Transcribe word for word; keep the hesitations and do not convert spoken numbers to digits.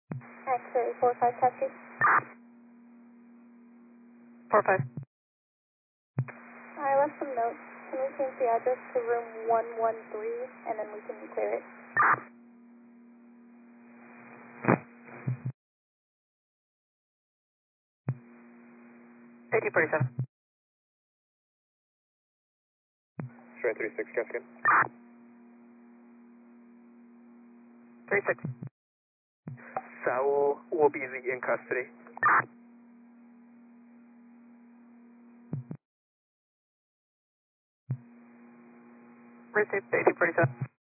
X-ray four five taxi. four five. I left some notes. Can we change the address to room one one three and then we can clear it? eighty forty-seven. Straight three six, Jessica. three six. Saul will be in custody. Received eighty forty-seven.